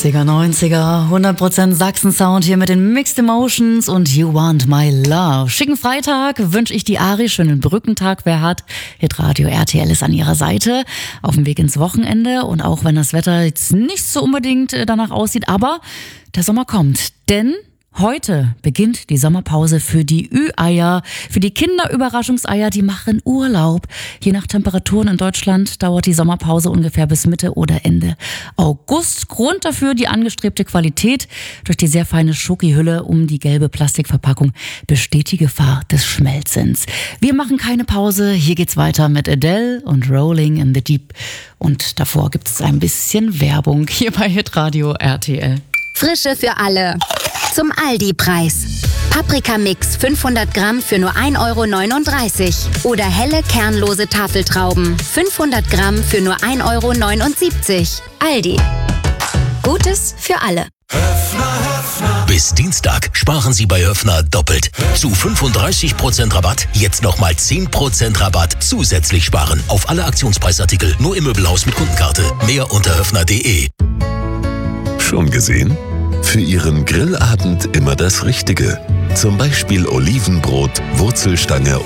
80er, 90er, 100% Sachsen-Sound hier mit den Mixed Emotions und You Want My Love. Schicken Freitag wünsche ich die Ari, schönen Brückentag, wer hat. Hitradio RTL ist an ihrer Seite, auf dem Weg ins Wochenende und auch wenn das Wetter jetzt nicht so unbedingt danach aussieht, aber der Sommer kommt, denn heute beginnt die Sommerpause für die Ü-Eier, für die Kinderüberraschungseier, die machen Urlaub. Je nach Temperaturen in Deutschland dauert die Sommerpause ungefähr bis Mitte oder Ende August. Grund dafür die angestrebte Qualität. Durch die sehr feine Schoki-Hülle um die gelbe Plastikverpackung besteht die Gefahr des Schmelzens. Wir machen keine Pause. Hier geht's weiter mit Adele und Rolling in the Deep. Und davor gibt es ein bisschen Werbung hier bei Hitradio RTL. Frische für alle. Zum Aldi-Preis. Paprikamix 500 Gramm für nur 1,39 € oder helle kernlose Tafeltrauben 500 Gramm für nur 1,79 €. Aldi. Gutes für alle. Bis Dienstag sparen Sie bei Höffner doppelt. Zu 35% Rabatt, jetzt nochmal 10% Rabatt zusätzlich sparen. Auf alle Aktionspreisartikel, nur im Möbelhaus mit Kundenkarte. Mehr unter höffner.de. Schon gesehen? Für Ihren Grillabend immer das Richtige. Zum Beispiel Olivenbrot, Wurzelstange